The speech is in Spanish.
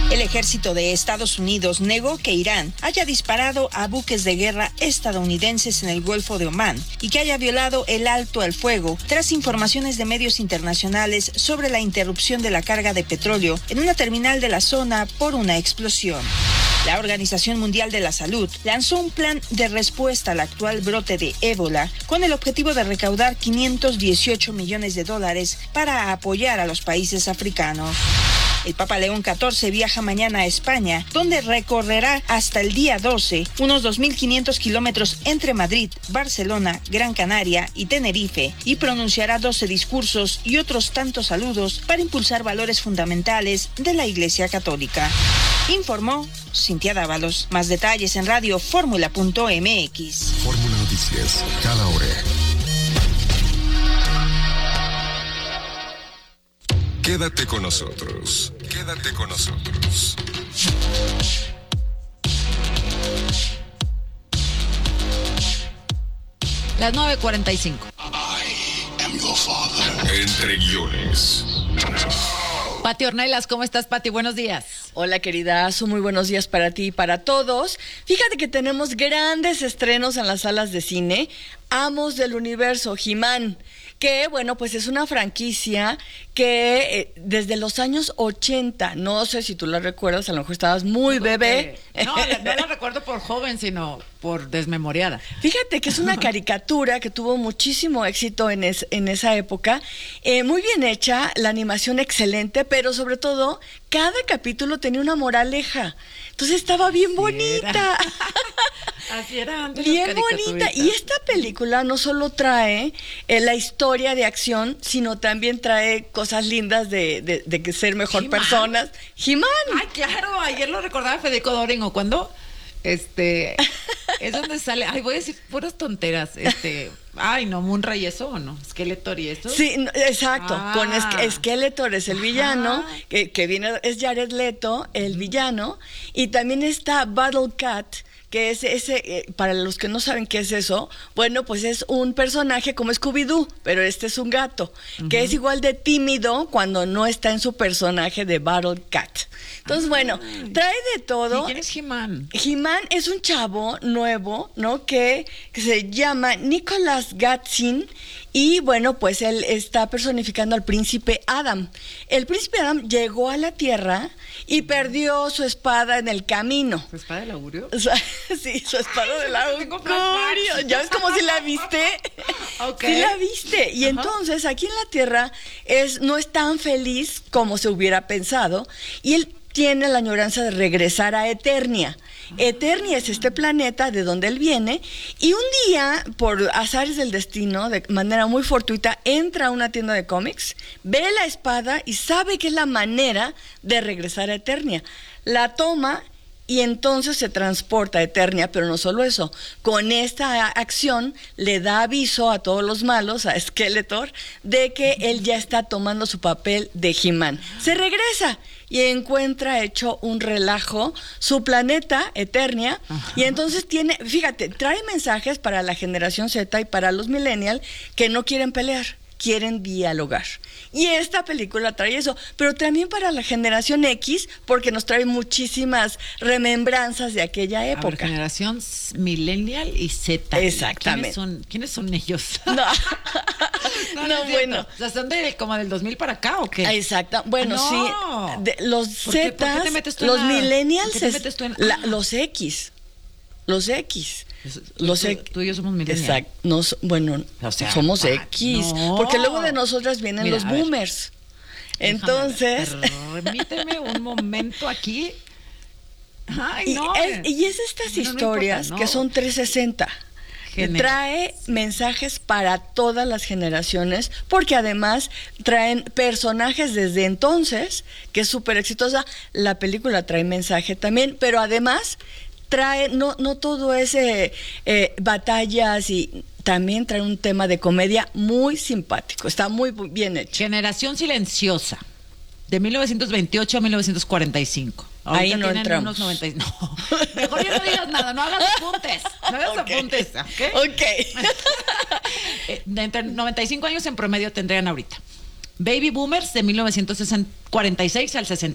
El ejército de Estados Unidos negó que Irán haya disparado a buques de guerra estadounidenses en el Golfo de Omán y que haya violado el alto al fuego tras informaciones de medios internacionales sobre la interrupción de la carga de petróleo en una terminal de la zona por una explosión. La Organización Mundial de la Salud lanzó un plan de respuesta al actual brote de ébola con el objetivo de recaudar $518 millones para apoyar a los países africanos. El Papa León XIV viaja mañana a España, donde recorrerá hasta el día 12 unos 2.500 kilómetros entre Madrid, Barcelona, Gran Canaria y Tenerife, y pronunciará 12 discursos y otros tantos saludos para impulsar valores fundamentales de la Iglesia Católica. Informó Cintia Dávalos. Más detalles en radioformula.mx. Fórmula Noticias, cada hora. Quédate con nosotros. Quédate con nosotros. Las 9:45. I am your father. Entre guiones. Pati Ornelas, ¿cómo estás, Pati? Buenos días. Hola, queridazo, muy buenos días para ti y para todos. Fíjate que tenemos grandes estrenos en las salas de cine. Amos del Universo, He-Man, que, bueno, pues es una franquicia que desde los años 80, no sé si tú la recuerdas, a lo mejor estabas muy bebé. No la recuerdo por joven, sino por desmemoriada. Fíjate que es una caricatura que tuvo muchísimo éxito en esa época, muy bien hecha, la animación excelente, pero sobre todo, cada capítulo tenía una moraleja. Entonces estaba bien bonita. Así era antes. Bien bonita. Y esta película no solo trae la historia de acción, sino también trae cosas lindas de que ser mejor He-Man. personas. He-Man. Ay, claro, ayer lo recordaba Federico Dorengo, cuando es donde sale, ay, voy a decir puras tonteras, ay, no, Munra y eso, ¿o no? Skeletor y eso. Sí, exacto, con Ah. Skeletor es el villano, que viene, es Jared Leto, el villano, y también está Battle Cat, que es ese, para los que no saben qué es eso, bueno, pues es un personaje como Scooby-Doo, pero este es un gato, que es igual de tímido cuando no está en su personaje de Battle Cat. Entonces, bueno, trae de todo. ¿Y quién es He-Man? He-Man es un chavo nuevo, ¿no? Que se llama Nicholas Gatzin, y bueno, pues él está personificando al príncipe Adam. El príncipe Adam llegó a la Tierra y perdió su espada en el camino. ¿Su espada del augurio? O sea, sí, su espada del tengo augurio. flashbacks. ¿Ya ves como si la viste? Ok. Sí la viste. Y entonces aquí en la Tierra no es tan feliz como se hubiera pensado, y él tiene la añoranza de regresar a Eternia. Eternia es este planeta de donde él viene, y un día, por azares del destino, de manera muy fortuita, entra a una tienda de cómics, ve la espada y sabe que es la manera de regresar a Eternia. La toma y entonces se transporta a Eternia, pero no solo eso, con esta acción le da aviso a todos los malos, a Skeletor, de que él ya está tomando su papel de He-Man. Se regresa y encuentra hecho un relajo su planeta, Eternia, y entonces trae mensajes para la generación Z y para los millennials que no quieren pelear, quieren dialogar. Y esta película trae eso, pero también para la generación X, porque nos trae muchísimas remembranzas de aquella época. A ver, generación millennial y Z. Exactamente. ¿Quiénes son ellos? No, No, no, es bueno. cierto. O sea, ¿son como del 2000 para acá o qué? Exacto. Bueno, No. sí. Los ¿Por qué Z, te metes tú los en la- millennials, por qué te metes tú en- los X. Los X. Tú y yo somos millennials. Exacto. Bueno, O sea, somos X. no. Porque luego de nosotras vienen Mira, los a ver. boomers. Entonces. Permíteme un momento aquí. Ay, Y, no. es estas No, no historias importa, no. que son 360. Genial. Trae mensajes para todas las generaciones, porque además traen personajes desde entonces, que es súper exitosa. La película trae mensaje también, pero además trae, no todo es batallas, y también trae un tema de comedia muy simpático. Está muy bien hecho. Generación silenciosa. De 1928 a 1945. Ahí Ahorita no tienen entramos. unos 90. No, mejor ya no digas nada, no hagas apuntes. No hagas apuntes, ¿ok? Ok. De entre 95 años en promedio tendrían ahorita. Baby Boomers de 1946 al